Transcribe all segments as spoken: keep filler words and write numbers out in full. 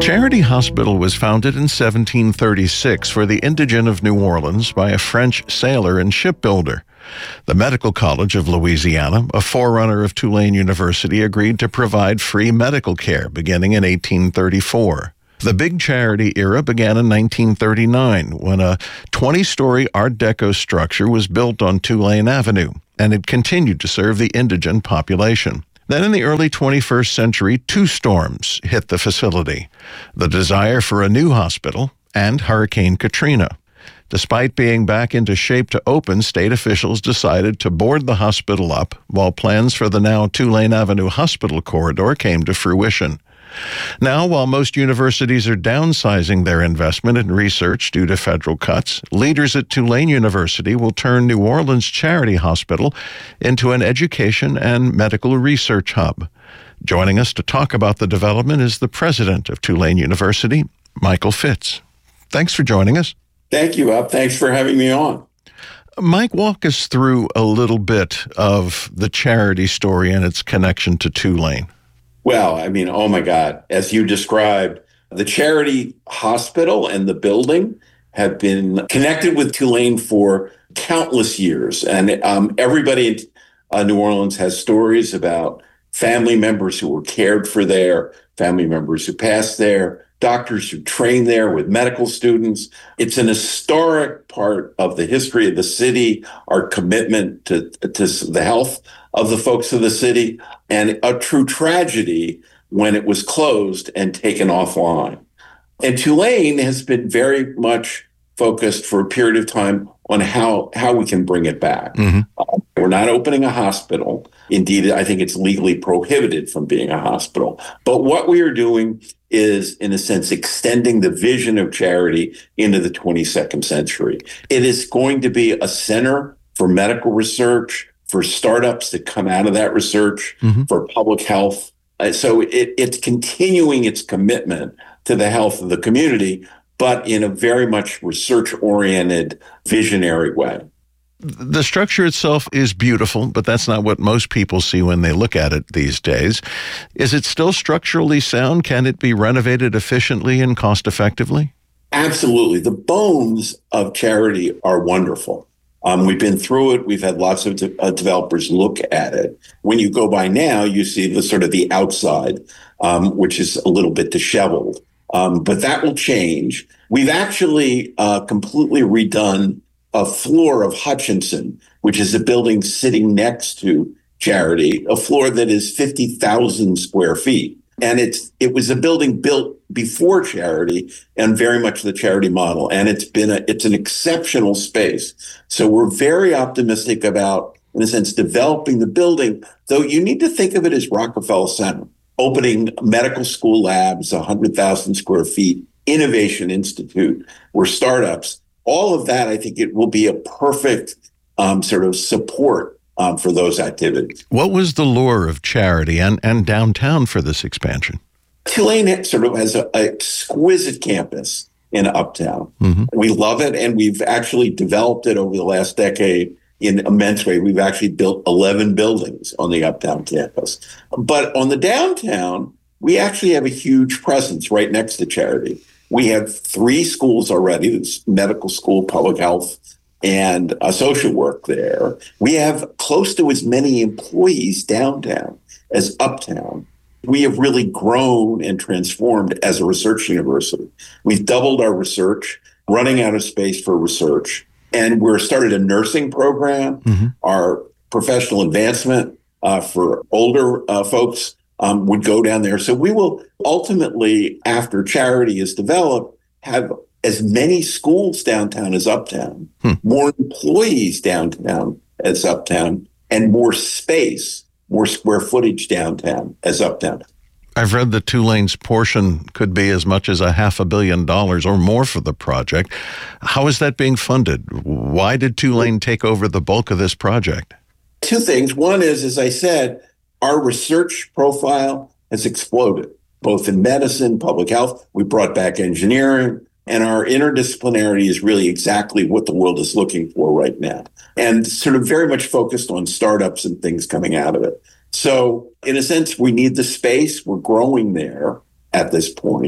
Charity Hospital was founded in seventeen thirty-six for the indigent of New Orleans by a French sailor and shipbuilder. The Medical College of Louisiana, a forerunner of Tulane University, agreed to provide free medical care beginning in eighteen thirty-four. The Big Charity era began in nineteen thirty-nine when a twenty-story Art Deco structure was built on Tulane Avenue, and it continued to serve the indigent population. Then in the early twenty-first century, two storms hit the facility: the desire for a new hospital and Hurricane Katrina. Despite being back into shape to open, state officials decided to board the hospital up while plans for the now Tulane Avenue Hospital corridor came to fruition. Now, while most universities are downsizing their investment in research due to federal cuts, leaders at Tulane University will turn New Orleans Charity Hospital into an education and medical research hub. Joining us to talk about the development is the president of Tulane University, Michael Fitz. Thanks for joining us. Thank you, Up. Thanks for having me on. Mike, walk us through a little bit of the charity story and its connection to Tulane. Well, I mean, oh my God, as you described, the Charity Hospital and the building have been connected with Tulane for countless years. And um, everybody in uh, New Orleans has stories about family members who were cared for there, family members who passed there, doctors who trained there with medical students. It's an historic part of the history of the city, our commitment to, to the health of the folks of the city, and a true tragedy when it was closed and taken offline. And Tulane has been very much focused for a period of time on how, how we can bring it back. Mm-hmm. Uh, we're not opening a hospital. Indeed, I think it's legally prohibited from being a hospital. But what we are doing is, in a sense, extending the vision of charity into the twenty-second century. It is going to be a center for medical research, for startups that come out of that research, mm-hmm. for public health. Uh, so it, it's continuing its commitment to the health of the community, but in a very much research-oriented, visionary way. The structure itself is beautiful, but that's not what most people see when they look at it these days. Is it still structurally sound? Can it be renovated efficiently and cost-effectively? Absolutely. The bones of charity are wonderful. Um, we've been through it. We've had lots of de- uh, developers look at it. When you go by now, you see the sort of the outside, um, which is a little bit disheveled. Um, but that will change. We've actually uh, completely redone a floor of Hutchinson, which is a building sitting next to Charity, a floor that is fifty thousand square feet. And it's it was a building built before Charity and very much the Charity model. And it's been a it's an exceptional space. So we're very optimistic about, in a sense, developing the building, though you need to think of it as Rockefeller Center, opening medical school labs, one hundred thousand square feet, Innovation Institute, where startups, all of that, I think it will be a perfect um, sort of support um, for those activities. What was the lure of Charity and, and downtown for this expansion? Tulane sort of has an exquisite campus in Uptown. Mm-hmm. We love it, and we've actually developed it over the last decade in immense way. We've actually built eleven buildings on the Uptown campus. But on the downtown, we actually have a huge presence right next to Charity. We have three schools already: there's medical school, public health, and a social work there. We have close to as many employees downtown as Uptown. We have really grown and transformed as a research university. We've doubled our research, running out of space for research. And we're started a nursing program, mm-hmm. our professional advancement uh, for older uh, folks um, would go down there. So we will ultimately, after Charity is developed, have as many schools downtown as Uptown, hmm. more employees downtown as Uptown, and more space, more square footage downtown as Uptown. I've read that Tulane's portion could be as much as a half a billion dollars or more for the project. How is that being funded? Why did Tulane take over the bulk of this project? Two things. One is, as I said, our research profile has exploded, both in medicine, public health. We brought back engineering, and our interdisciplinarity is really exactly what the world is looking for right now, and sort of very much focused on startups and things coming out of it. So in a sense, we need the space. We're growing there at this point.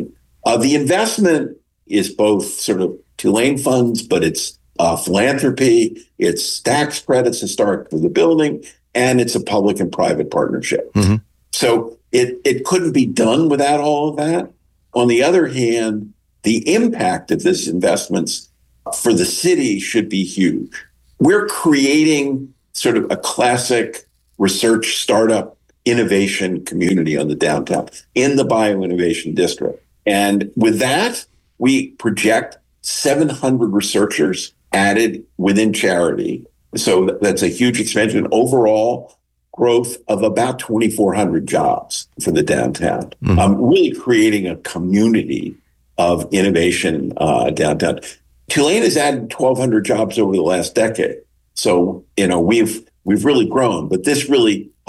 Uh, the investment is both sort of Tulane funds, but it's uh, philanthropy, it's tax credits historic for the building, and it's a public and private partnership. Mm-hmm. So it, it couldn't be done without all of that. On the other hand, the impact of this investments for the city should be huge. We're creating sort of a classic research startup innovation community on the downtown in the bioinnovation district. And with that, we project seven hundred researchers added within Charity. So that's a huge expansion. Overall growth of about twenty-four hundred jobs for the downtown. Mm-hmm. Um, really creating a community of innovation uh, downtown. Tulane has added twelve hundred jobs over the last decade. So, you know, we've we've really grown, but this really